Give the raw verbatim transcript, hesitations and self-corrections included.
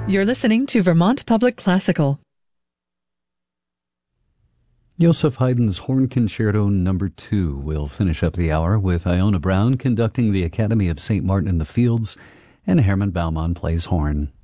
You're listening to Vermont Public Classical. Joseph Haydn's Horn Concerto Number Two will finish up the hour with Iona Brown conducting the Academy of Saint Martin in the Fields, and Herman Baumann plays horn.